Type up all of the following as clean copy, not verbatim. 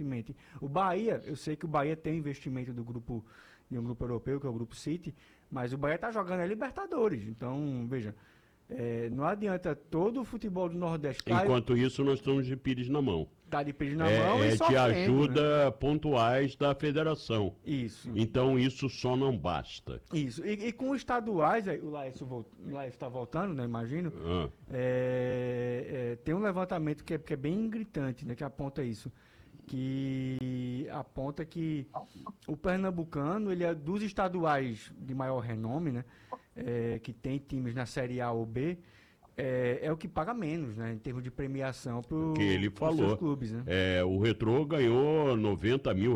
recentemente. O Bahia, eu sei que o Bahia tem investimento do grupo, de um grupo europeu, que é o Grupo City, mas o Bahia tá jogando a Libertadores. Então, veja, não adianta todo o futebol do Nordeste Enquanto isso, nós estamos de pires na mão. tá de peixe na mão e De sofrendo, ajuda né? pontuais da federação. Isso. Então isso só não basta. Isso. E com os estaduais, o Laércio está voltando, né? Imagino. Ah. Tem um levantamento que é bem gritante, né? Que aponta isso. Que aponta que o pernambucano, ele é dos estaduais de maior renome, né? Que tem times na Série A ou B, é o que paga menos, né? Em termos de premiação para os seus clubes, né? O Retrô ganhou R$90 mil.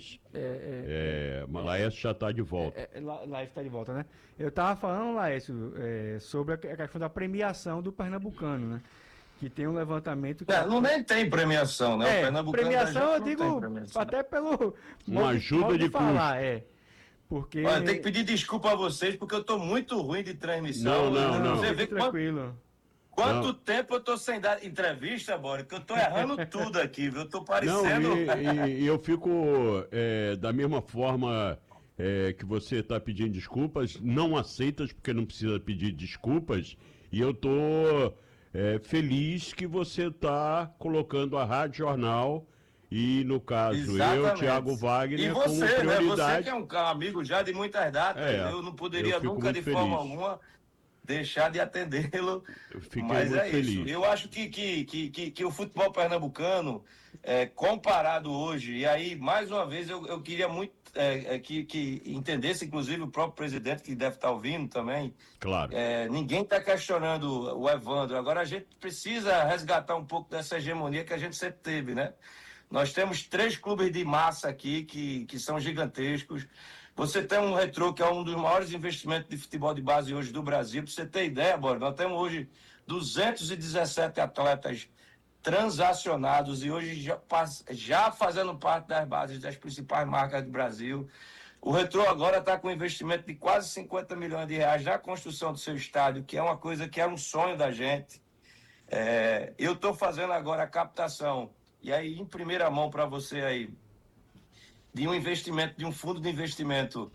Mas Laércio já está de volta. Laércio está de volta, né? Eu estava falando, Laércio, sobre a questão da premiação do pernambucano, né? Que tem um levantamento que... Não, nem tem premiação, né? O pernambucano premiação, eu digo, até pelo... Uma ajuda de falar, porque... Olha, tem que pedir desculpa a vocês, porque eu tô muito ruim de transmissão. Não. Você vê tranquilo. Quanto tempo eu tô sem dar entrevista, Bora? Que eu tô errando tudo aqui, viu? Eu tô parecendo... E eu fico da mesma forma que você está pedindo desculpas, não aceitas porque não precisa pedir desculpas, e eu tô feliz que você está colocando a Rádio Jornal e, no caso, Exatamente. eu, Thiago Wagner, e você, como prioridade... Né? Você que é um amigo já de muitas datas, eu não poderia nunca, de forma alguma, deixar de atendê-lo. Mas é feliz. isso. Eu acho que o futebol pernambucano, comparado hoje, e aí, mais uma vez, eu queria muito que entendesse, inclusive, o próprio presidente, que deve estar ouvindo também. Claro. Ninguém está questionando o Evandro. Agora a gente precisa resgatar um pouco dessa hegemonia que a gente sempre teve, né? Nós temos 3 clubes de massa aqui que são gigantescos. Você tem um Retrô, que é um dos maiores investimentos de futebol de base hoje do Brasil. Para você ter ideia, Bora, nós temos hoje 217 atletas transacionados e hoje já fazendo parte das bases das principais marcas do Brasil. O Retrô agora está com um investimento de quase R$50 milhões na construção do seu estádio, que é uma coisa que era um sonho da gente. Eu estou fazendo agora a captação, e aí em primeira mão para você aí, de um investimento, de um fundo de investimento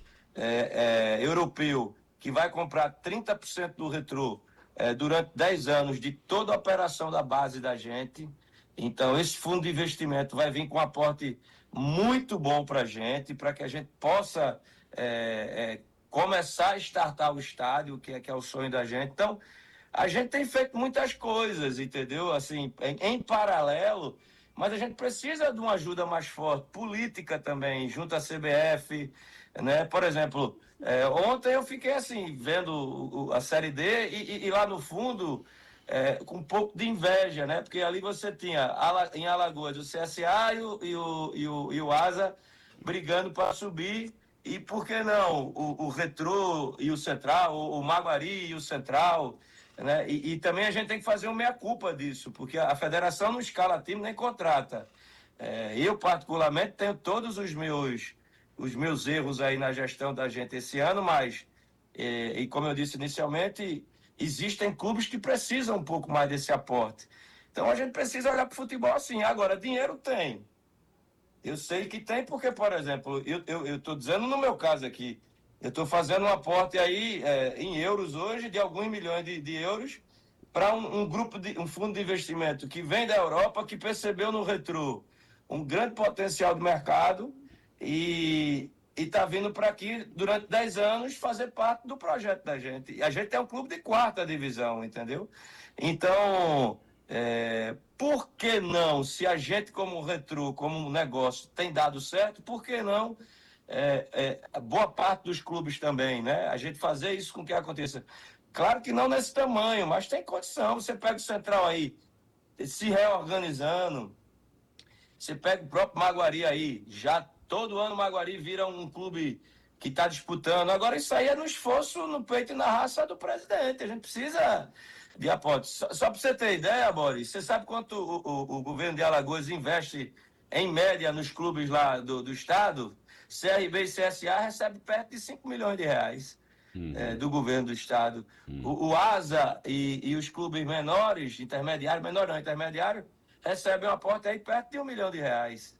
europeu, que vai comprar 30% do Retrô durante 10 anos de toda a operação da base da gente. Então, esse fundo de investimento vai vir com um aporte muito bom para a gente, para que a gente possa começar a startar o estádio, que é o sonho da gente. Então, a gente tem feito muitas coisas, entendeu? Assim, em paralelo, mas a gente precisa de uma ajuda mais forte, política também, junto à CBF, né? Por exemplo, ontem eu fiquei assim, vendo a Série D e lá no fundo, com um pouco de inveja, né? Porque ali você tinha em Alagoas o CSA e o Asa brigando para subir, e por que não o Retrô e o Central, o Maguari e o Central, né? E também a gente tem que fazer uma meia-culpa disso, porque a federação não escala time nem contrata. Eu, particularmente, tenho todos os meus erros aí na gestão da gente esse ano, mas, e como eu disse inicialmente, existem clubes que precisam um pouco mais desse aporte. Então a gente precisa olhar para o futebol assim. Agora, dinheiro tem. Eu sei que tem porque, por exemplo, eu estou dizendo no meu caso aqui, eu estou fazendo um aporte aí em euros hoje, de alguns milhões de euros, para um fundo de investimento que vem da Europa, que percebeu no Retrô um grande potencial de mercado e está vindo para aqui durante 10 anos fazer parte do projeto da gente. E a gente é um clube de 4ª divisão, entendeu? Então, por que não, se a gente como Retrô, como um negócio, tem dado certo, por que não boa parte dos clubes também, né? A gente fazer isso com que aconteça. Claro que não nesse tamanho, mas tem condição. Você pega o Central aí, se reorganizando, você pega o próprio Maguari aí, já todo ano o Maguari vira um clube que está disputando. Agora isso aí é no esforço, no peito e na raça do presidente. A gente precisa de aporte. Só para você ter ideia, Boris, você sabe quanto o governo de Alagoas investe em média nos clubes lá do estado? CRB e CSA recebem perto de R$5 milhões do governo do estado. O ASA e os clubes menores, intermediários, recebem um aporte aí perto de R$1 milhão.